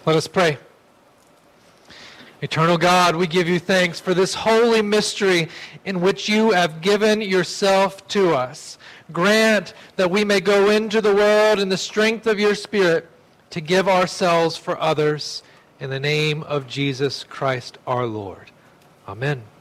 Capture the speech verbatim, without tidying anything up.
Let us pray. Eternal God, we give you thanks for this holy mystery in which you have given yourself to us. Grant that we may go into the world in the strength of your Spirit to give ourselves for others. In the name of Jesus Christ our Lord. Amen.